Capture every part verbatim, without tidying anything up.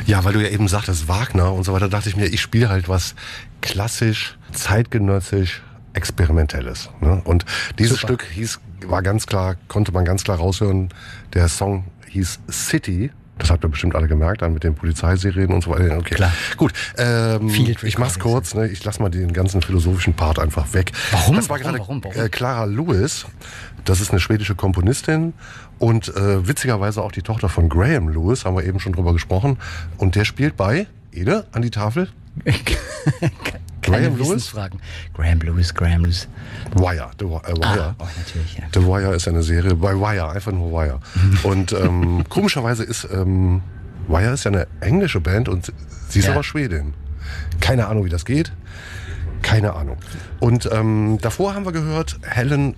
Ja, weil du ja eben sagtest, Wagner und so weiter, dachte ich mir, ich spiele halt was klassisch, zeitgenössisch, experimentelles. Ne? Und dieses Super. Stück hieß, war ganz klar, konnte man ganz klar raushören, der Song hieß City. Das habt ihr bestimmt alle gemerkt, dann mit den Polizeiserien und so weiter. Okay. Klar. Gut, ähm, Field ich mach's Recordings. kurz, ne? Ich lass mal den ganzen philosophischen Part einfach weg. Warum? Das war Warum? gerade Warum? Warum? Äh, Clara Lewis. Das ist eine schwedische Komponistin und äh, witzigerweise auch die Tochter von Graham Lewis, haben wir eben schon drüber gesprochen. Und der spielt bei, Ede, an die Tafel? Keine Graham Lewis? Wissensfragen. Graham Lewis, Graham Lewis. Wire, The Wi- äh, Wire. Ah, oh, natürlich, ja. The Wire ist eine Serie bei Wire, einfach nur Wire. Und ähm, komischerweise ist ähm, Wire ist ja eine englische Band und sie ist Ja. aber Schwedin. Keine Ahnung, wie das geht. Keine Ahnung. Und ähm, davor haben wir gehört Helen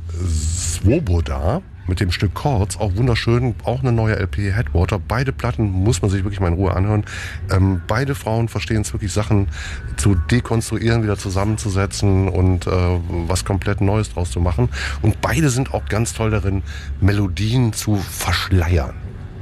Swoboda mit dem Stück Chords, auch wunderschön, auch eine neue L P, Headwater. Beide Platten muss man sich wirklich mal in Ruhe anhören. Ähm, beide Frauen verstehen es wirklich, Sachen zu dekonstruieren, wieder zusammenzusetzen und äh, was komplett Neues draus zu machen. Und beide sind auch ganz toll darin, Melodien zu verschleiern.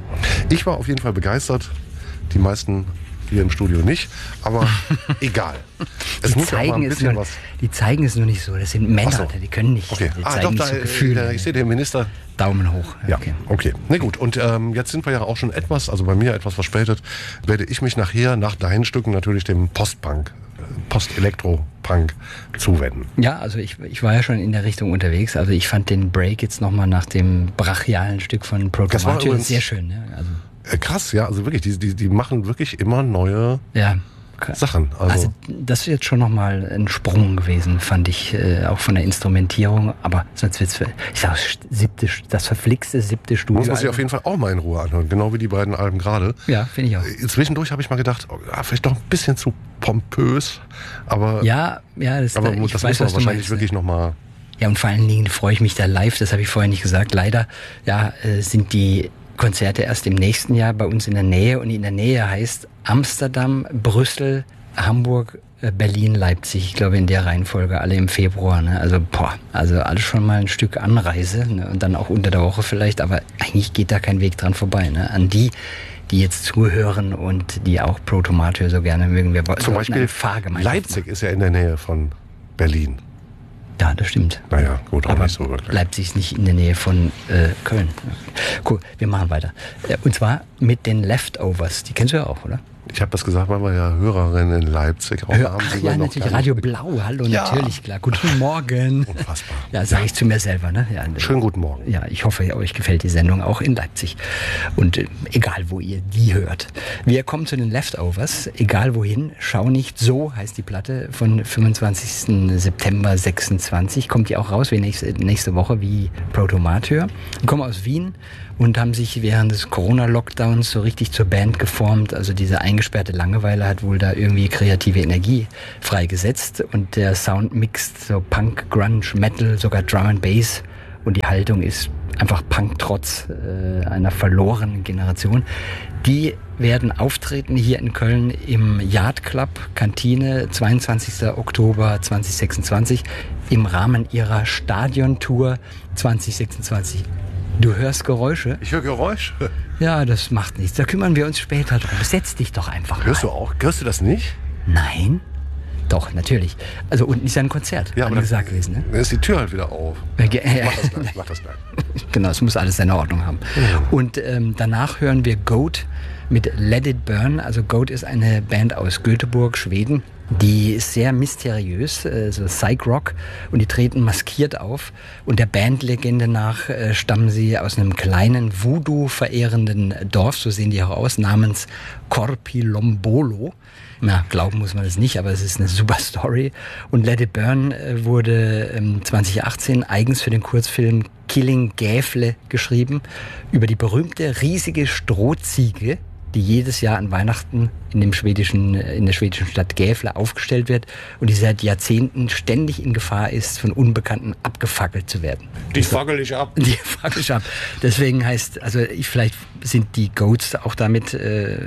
Ich war auf jeden Fall begeistert. Die meisten hier im Studio nicht, aber egal. Es Die muss ja auch mal zeigen, ein es bisschen nur, was. die zeigen es nur nicht so. Das sind Männer, Ach so. die können nicht. Okay. Die Ah, zeigen doch, nicht da, so Gefühle. äh, ich sehe den Minister. Daumen hoch. Ja, Okay. okay. Na gut, und ähm, jetzt sind wir ja auch schon etwas, also bei mir etwas verspätet, werde ich mich nachher, nach deinen Stücken natürlich dem Post-Punk, äh, Post-Elektro-Punk zuwenden. Ja, also ich, ich war ja schon in der Richtung unterwegs. Also ich fand den Break jetzt nochmal nach dem brachialen Stück von Das war Protomatio übrigens- sehr schön. Ne? Also, Äh, krass, ja, also wirklich, die, die, die machen wirklich immer neue ja. Sachen. Also, Also das ist jetzt schon nochmal ein Sprung gewesen, fand ich, äh, auch von der Instrumentierung. Aber sonst wird's, für- ich sag, siebte, das verflixte siebte Studio. muss man sich auf jeden Fall auch mal in Ruhe anhören, genau wie die beiden Alben gerade. Ja, finde ich auch. Äh, Zwischendurch habe ich mal gedacht, oh, ja, vielleicht doch ein bisschen zu pompös, aber, Ja, ja, das, aber ich das weiß, muss man was du wahrscheinlich meinst. wirklich nochmal. Ja, und vor allen Dingen freue ich mich da live, das habe ich vorher nicht gesagt. Leider ja, äh, sind die Konzerte erst im nächsten Jahr bei uns in der Nähe. Und in der Nähe heißt Amsterdam, Brüssel, Hamburg, äh, Berlin, Leipzig. Ich glaube in der Reihenfolge, alle im Februar. Ne? Also boah, also alles schon mal ein Stück Anreise. Ne? Und dann auch unter der Woche vielleicht. Aber eigentlich geht da kein Weg dran vorbei. Ne? An die, die jetzt zuhören und die auch Protomatio so gerne mögen. Wir Zum Beispiel Leipzig ist ja in der Nähe von Berlin. Ja, das stimmt. Naja, gut, auch Aber nicht so wirklich. Leipzig ist nicht in der Nähe von äh, Köln. Cool, wir machen weiter. Ja, und zwar mit den Leftovers. Die kennst du ja auch, oder? Ich habe das gesagt, weil wir ja Hörerinnen in Leipzig auch Hör, haben. ach die wir ja, noch natürlich. gar Radio nicht- Blau. Hallo, Ja. natürlich, klar. Guten Morgen. Unfassbar. Ja, sage ich zu mir selber. Ne? Ja, Schönen guten Morgen. Ja, ich hoffe, euch gefällt die Sendung auch in Leipzig. Und äh, egal, wo ihr die hört. Wir kommen zu den Leftovers. Egal wohin, schau nicht so, heißt die Platte von fünfundzwanzigsten September sechsundzwanzig. Kommt die auch raus wie nächste, nächste Woche wie Protomatio. Die kommen aus Wien und haben sich während des Corona-Lockdowns so richtig zur Band geformt. Also diese eingesperrte Langeweile hat wohl da irgendwie kreative Energie freigesetzt. Und der Sound mixt so Punk, Grunge, Metal, sogar Drum and Bass. Und die Haltung ist einfach Punk trotz äh, einer verlorenen Generation. Die werden auftreten hier in Köln im Yard Club Kantine, zweiundzwanzigsten Oktober zweitausendsechsundzwanzig, im Rahmen ihrer Stadiontour zweitausendsechsundzwanzig. Du hörst Geräusche? Ich höre Geräusche. Ja, das macht nichts. Da kümmern wir uns später drum. Setz dich doch einfach Hörst mal. du auch? Hörst du das nicht? Nein? Doch, natürlich. Also unten ist ja ein Konzert, Ja, ja, aber gesagt gewesen. Ne? Dann ist die Tür halt wieder auf. Ja, ge- Mach das gleich, mach das gleich. Genau, es muss alles seine Ordnung haben. Und ähm, danach hören wir Goat mit Let It Burn. Also Goat ist eine Band aus Göteborg, Schweden. Die ist sehr mysteriös, äh, so Psych-Rock, und die treten maskiert auf. Und der Bandlegende nach äh, stammen sie aus einem kleinen Voodoo-verehrenden Dorf, so sehen die auch aus, namens Korpilombolo. Na, glauben muss man das nicht, aber es ist eine super Story. Und Let It Burn äh, wurde ähm, zweitausendachtzehn eigens für den Kurzfilm Killing Gävle geschrieben, über die berühmte riesige Strohziege, die jedes Jahr an Weihnachten in, dem schwedischen, in der schwedischen Stadt Gävle aufgestellt wird und die seit Jahrzehnten ständig in Gefahr ist, von Unbekannten abgefackelt zu werden. Die fackel ich ab. Die fackel ich ab. Deswegen heißt, also ich, vielleicht sind die Goats auch damit, äh,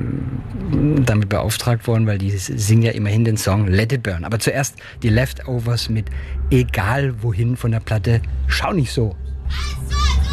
damit beauftragt worden, weil die singen ja immerhin den Song Let It Burn. Aber zuerst die Leftovers mit Egal wohin von der Platte. Schau nicht so. Eins, zwei, drei.